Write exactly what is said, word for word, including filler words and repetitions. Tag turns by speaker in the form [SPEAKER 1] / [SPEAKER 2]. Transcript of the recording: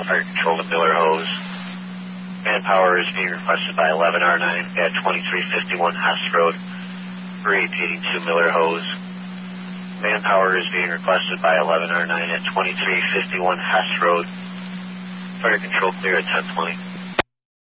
[SPEAKER 1] Fire control to Miller Hose. Manpower is being requested by eleven R nine at twenty-three fifty-one Hess Road, repeating to Miller Hose. Manpower is being requested by eleven R nine at twenty-three fifty-one Hess Road. Fire control clear at ten twenty.